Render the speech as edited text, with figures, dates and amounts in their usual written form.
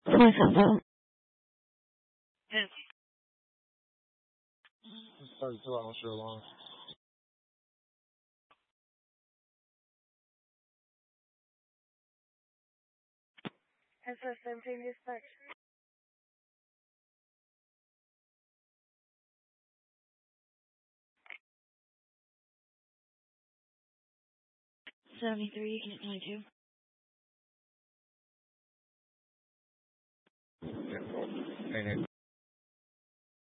我想到 32 on Sure Long. SS17 dispatch. $73, get 22. Yeah. Hey, Nick.